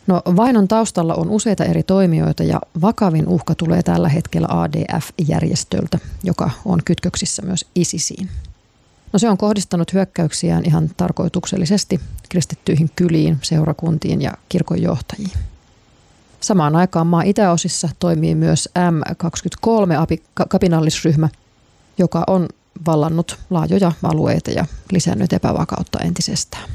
No, vainon taustalla on useita eri toimijoita ja vakavin uhka tulee tällä hetkellä ADF-järjestöltä, joka on kytköksissä myös ISISiin. No, se on kohdistanut hyökkäyksiään ihan tarkoituksellisesti kristittyihin kyliin, seurakuntiin ja kirkon johtajiin. Samaan aikaan maan itäosissa toimii myös M23-kapinallisryhmä, joka on vallannut laajoja alueita ja lisännyt epävakautta entisestään.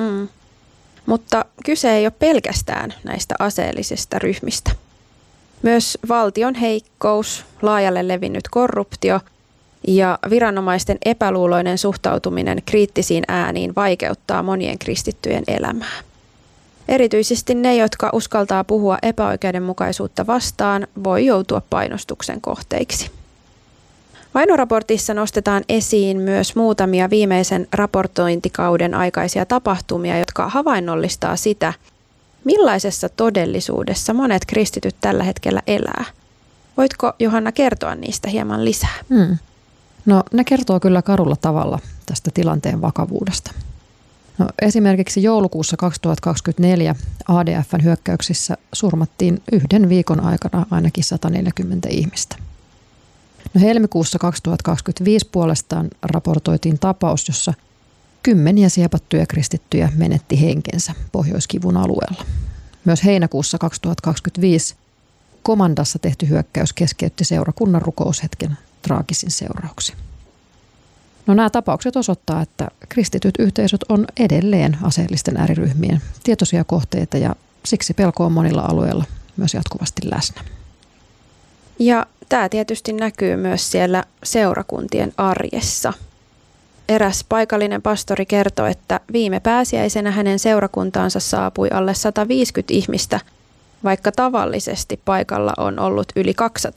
Mutta kyse ei ole pelkästään näistä aseellisista ryhmistä. Myös valtion heikkous, laajalle levinnyt korruptio ja viranomaisten epäluuloinen suhtautuminen kriittisiin ääniin vaikeuttaa monien kristittyjen elämää. Erityisesti ne, jotka uskaltaa puhua epäoikeudenmukaisuutta vastaan, voi joutua painostuksen kohteiksi. Vainoraportissa nostetaan esiin myös muutamia viimeisen raportointikauden aikaisia tapahtumia, jotka havainnollistaa sitä, millaisessa todellisuudessa monet kristityt tällä hetkellä elää. Voitko, Johanna, kertoa niistä hieman lisää? No, ne kertoo kyllä karulla tavalla tästä tilanteen vakavuudesta. No, esimerkiksi joulukuussa 2024 ADF:n hyökkäyksissä surmattiin 1 viikon aikana ainakin 140 ihmistä. No, helmikuussa 2025 puolestaan raportoitiin tapaus, jossa 10 siepattuja kristittyjä menetti henkensä Pohjois-Kivun alueella. Myös heinäkuussa 2025 Komandassa tehty hyökkäys keskeytti seurakunnan rukoushetken traagisin seurauksin. No, nämä tapaukset osoittaa, että kristityt yhteisöt on edelleen aseellisten ääriryhmien tietoisia kohteita ja siksi pelko on monilla alueilla myös jatkuvasti läsnä. Ja tämä tietysti näkyy myös siellä seurakuntien arjessa. Eräs paikallinen pastori kertoi, että viime pääsiäisenä hänen seurakuntaansa saapui alle 150 ihmistä, vaikka tavallisesti paikalla on ollut yli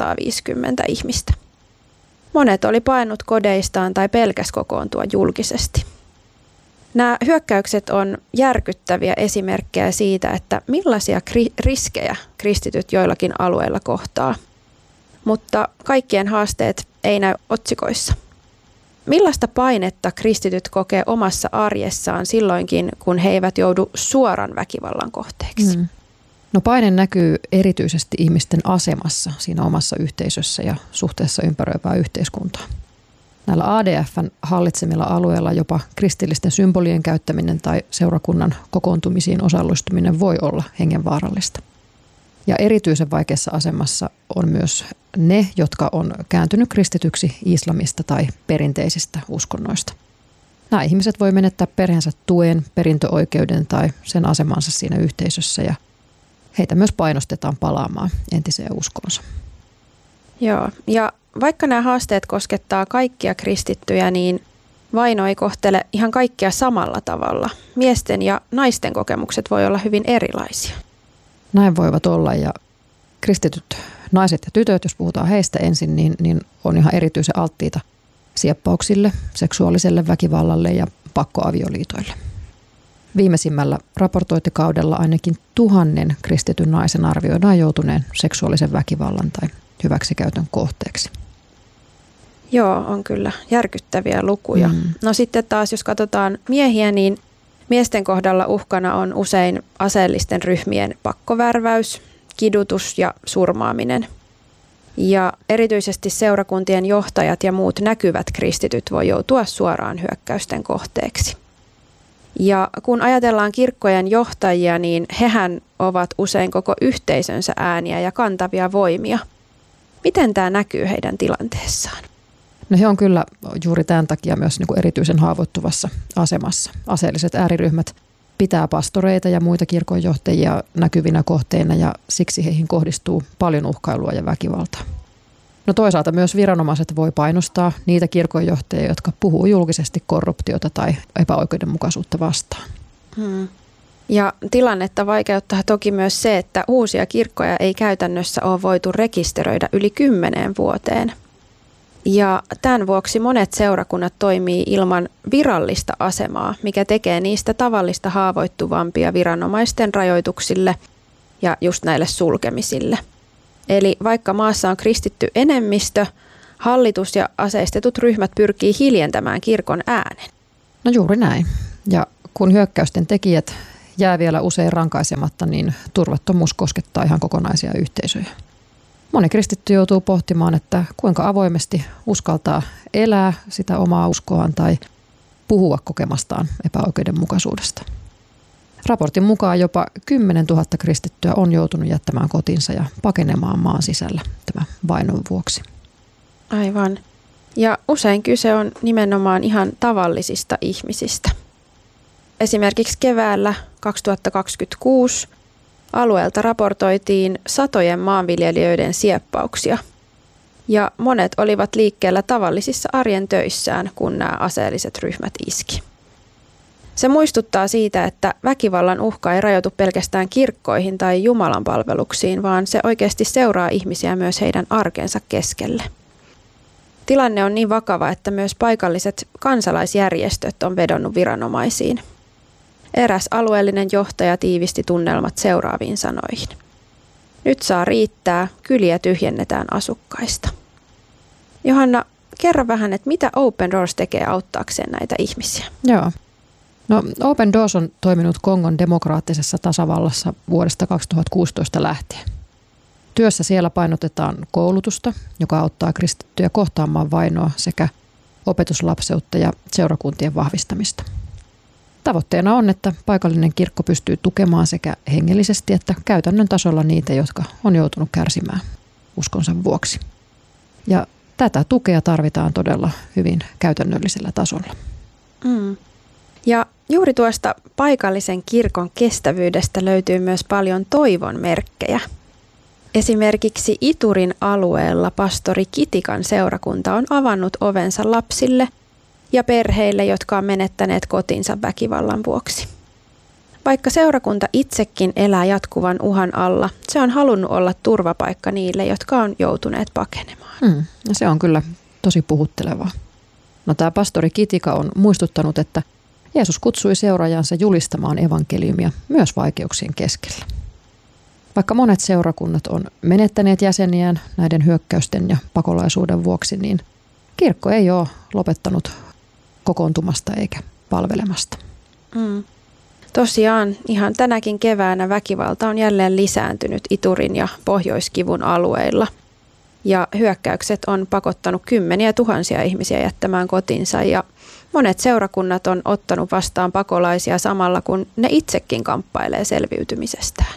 250 ihmistä. Monet oli paennut kodeistaan tai pelkäs kokoontua julkisesti. Nämä hyökkäykset on järkyttäviä esimerkkejä siitä, että millaisia riskejä kristityt joillakin alueilla kohtaa. Mutta kaikkien haasteet ei näy otsikoissa. Millaista painetta kristityt kokee omassa arjessaan silloinkin, kun he eivät joudu suoran väkivallan kohteeksi? No, paine näkyy erityisesti ihmisten asemassa siinä omassa yhteisössä ja suhteessa ympäröivää yhteiskuntaa. Näillä ADF:n hallitsemilla alueilla jopa kristillisten symbolien käyttäminen tai seurakunnan kokoontumisiin osallistuminen voi olla hengenvaarallista. Ja erityisen vaikeassa asemassa on myös ne, jotka on kääntynyt kristityksi islamista tai perinteisistä uskonnoista. Nämä ihmiset voi menettää perheensä tuen, perintöoikeuden tai sen asemansa siinä yhteisössä ja heitä myös painostetaan palaamaan entiseen uskonsa. Joo, ja vaikka nämä haasteet koskettaa kaikkia kristittyjä, niin vaino ei kohtele ihan kaikkia samalla tavalla. Miesten ja naisten kokemukset voi olla hyvin erilaisia. Näin voivat olla ja kristityt naiset ja tytöt, jos puhutaan heistä ensin, niin on ihan erityisen alttiita sieppauksille, seksuaaliselle väkivallalle ja pakkoavioliitoille. Viimeisimmällä raportointikaudella ainakin 1000 kristityn naisen arvioidaan joutuneen seksuaalisen väkivallan tai hyväksikäytön kohteeksi. Joo, on kyllä järkyttäviä lukuja. No sitten taas, jos katsotaan miehiä, niin miesten kohdalla uhkana on usein aseellisten ryhmien pakkovärväys, kidutus ja surmaaminen. Ja erityisesti seurakuntien johtajat ja muut näkyvät kristityt voi joutua suoraan hyökkäysten kohteeksi. Ja kun ajatellaan kirkkojen johtajia, niin hehän ovat usein koko yhteisönsä ääniä ja kantavia voimia. Miten tämä näkyy heidän tilanteessaan? No, he on kyllä juuri tämän takia myös erityisen haavoittuvassa asemassa. Aseelliset ääriryhmät pitää pastoreita ja muita kirkonjohtajia näkyvinä kohteina ja siksi heihin kohdistuu paljon uhkailua ja väkivaltaa. No, toisaalta myös viranomaiset voi painostaa niitä kirkonjohtajia, jotka puhuu julkisesti korruptiota tai epäoikeudenmukaisuutta vastaan. Ja tilannetta vaikeuttaa toki myös se, että uusia kirkkoja ei käytännössä ole voitu rekisteröidä yli 10 vuoteen. Ja tämän vuoksi monet seurakunnat toimii ilman virallista asemaa, mikä tekee niistä tavallista haavoittuvampia viranomaisten rajoituksille ja just näille sulkemisille. Eli vaikka maassa on kristitty enemmistö, hallitus ja aseistetut ryhmät pyrkii hiljentämään kirkon äänen. No, juuri näin. Ja kun hyökkäysten tekijät jää vielä usein rankaisematta, niin turvattomuus koskettaa ihan kokonaisia yhteisöjä. Moni kristitty joutuu pohtimaan, että kuinka avoimesti uskaltaa elää sitä omaa uskoaan tai puhua kokemastaan epäoikeudenmukaisuudesta. Raportin mukaan jopa 10 000 kristittyä on joutunut jättämään kotinsa ja pakenemaan maan sisällä tämän vainon vuoksi. Aivan. Ja usein kyse on nimenomaan ihan tavallisista ihmisistä. Esimerkiksi keväällä 2026 alueelta raportoitiin satojen maanviljelijöiden sieppauksia. Ja monet olivat liikkeellä tavallisissa arjen töissään, kun nämä aseelliset ryhmät iski. Se muistuttaa siitä, että väkivallan uhka ei rajoitu pelkästään kirkkoihin tai Jumalan palveluksiin, vaan se oikeasti seuraa ihmisiä myös heidän arkensa keskelle. Tilanne on niin vakava, että myös paikalliset kansalaisjärjestöt on vedonnut viranomaisiin. Eräs alueellinen johtaja tiivisti tunnelmat seuraaviin sanoihin. Nyt saa riittää, kyliä tyhjennetään asukkaista. Johanna, kerro vähän, että mitä Open Doors tekee auttaakseen näitä ihmisiä? Joo. No, Open Doors on toiminut Kongon demokraattisessa tasavallassa vuodesta 2016 lähtien. Työssä siellä painotetaan koulutusta, joka auttaa kristittyjä kohtaamaan vainoa sekä opetuslapseutta ja seurakuntien vahvistamista. Tavoitteena on, että paikallinen kirkko pystyy tukemaan sekä hengellisesti että käytännön tasolla niitä, jotka on joutunut kärsimään uskonsa vuoksi. Ja tätä tukea tarvitaan todella hyvin käytännöllisellä tasolla. Ja juuri tuosta paikallisen kirkon kestävyydestä löytyy myös paljon toivon merkkejä. Esimerkiksi Iturin alueella pastori Kitikan seurakunta on avannut ovensa lapsille ja perheille, jotka on menettäneet kotinsa väkivallan vuoksi. Vaikka seurakunta itsekin elää jatkuvan uhan alla, se on halunnut olla turvapaikka niille, jotka on joutuneet pakenemaan. Ja se on kyllä tosi puhuttelevaa. No, tämä pastori Kitika on muistuttanut, että Jeesus kutsui seuraajansa julistamaan evankeliumia myös vaikeuksien keskellä. Vaikka monet seurakunnat on menettäneet jäseniään näiden hyökkäysten ja pakolaisuuden vuoksi, niin kirkko ei ole lopettanut kokoontumasta eikä palvelemasta. Tosiaan ihan tänäkin keväänä väkivalta on jälleen lisääntynyt Iturin ja Pohjoiskivun alueilla. Ja hyökkäykset on pakottanut kymmeniä tuhansia ihmisiä jättämään kotinsa ja monet seurakunnat on ottanut vastaan pakolaisia samalla, kun ne itsekin kamppailee selviytymisestään.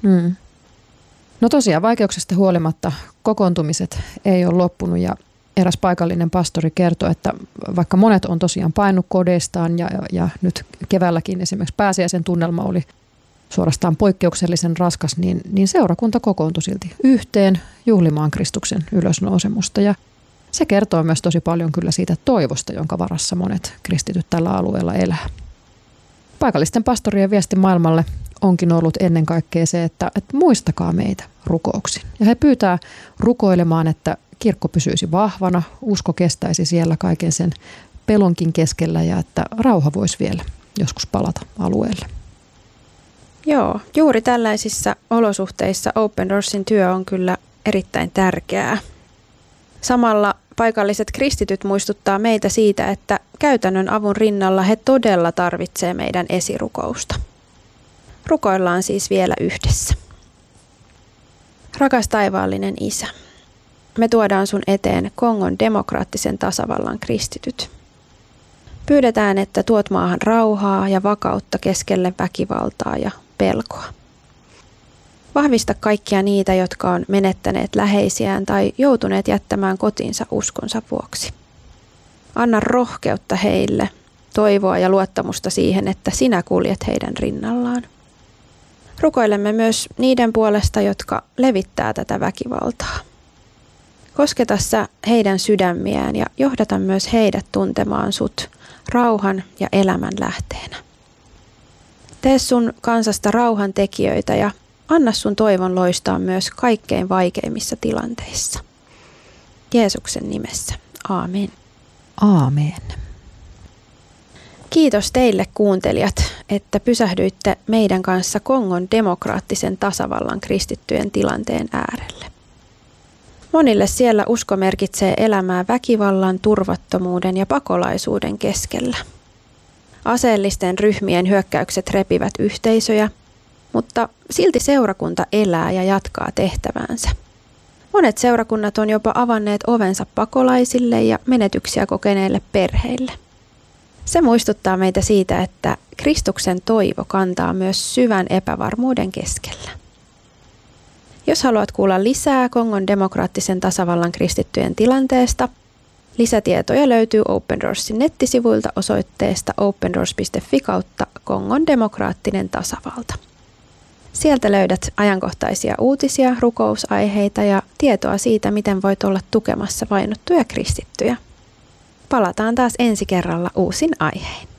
No tosiaan vaikeuksista huolimatta kokoontumiset ei ole loppunut ja eräs paikallinen pastori kertoi, että vaikka monet on tosiaan painut kodeistaan ja nyt keväälläkin esimerkiksi pääsiäisen tunnelma oli suorastaan poikkeuksellisen raskas, niin seurakunta kokoontui silti yhteen juhlimaan Kristuksen ylösnousemusta. Ja se kertoo myös tosi paljon kyllä siitä toivosta, jonka varassa monet kristityt tällä alueella elää. Paikallisten pastorien viesti maailmalle onkin ollut ennen kaikkea se, että muistakaa meitä rukouksiin. Ja he pyytää rukoilemaan, että kirkko pysyisi vahvana, usko kestäisi siellä kaiken sen pelonkin keskellä ja että rauha voisi vielä joskus palata alueelle. Joo, juuri tällaisissa olosuhteissa Open Doorsin työ on kyllä erittäin tärkeää. Samalla paikalliset kristityt muistuttaa meitä siitä, että käytännön avun rinnalla he todella tarvitsee meidän esirukousta. Rukoillaan siis vielä yhdessä. Rakas taivaallinen Isä, me tuodaan sun eteen Kongon demokraattisen tasavallan kristityt. Pyydetään, että tuot maahan rauhaa ja vakautta keskelle väkivaltaa ja pelkoa. Vahvista kaikkia niitä, jotka on menettäneet läheisiään tai joutuneet jättämään kotinsa uskonsa vuoksi. Anna rohkeutta heille, toivoa ja luottamusta siihen, että sinä kuljet heidän rinnallaan. Rukoilemme myös niiden puolesta, jotka levittää tätä väkivaltaa. Kosketa sä heidän sydämiään ja johdata myös heidät tuntemaan sut rauhan ja elämän lähteenä. Tee sun kansasta rauhan tekijöitä ja anna sun toivon loistaa myös kaikkein vaikeimmissa tilanteissa. Jeesuksen nimessä. Aamen. Aamen. Kiitos teille kuuntelijat, että pysähdyitte meidän kanssa Kongon demokraattisen tasavallan kristittyjen tilanteen äärelle. Monille siellä usko merkitsee elämää väkivallan, turvattomuuden ja pakolaisuuden keskellä. Aseellisten ryhmien hyökkäykset repivät yhteisöjä mutta silti seurakunta elää ja jatkaa tehtäväänsä. Monet seurakunnat on jopa avanneet ovensa pakolaisille ja menetyksiä kokeneille perheille. Se muistuttaa meitä siitä, että Kristuksen toivo kantaa myös syvän epävarmuuden keskellä. Jos haluat kuulla lisää Kongon demokraattisen tasavallan kristittyjen tilanteesta, lisätietoja löytyy Open Doorsin nettisivuilta osoitteesta opendoors.fi/Kongon demokraattinen tasavalta. Sieltä löydät ajankohtaisia uutisia, rukousaiheita ja tietoa siitä, miten voit olla tukemassa vainottuja kristittyjä. Palataan taas ensi kerralla uusin aihein.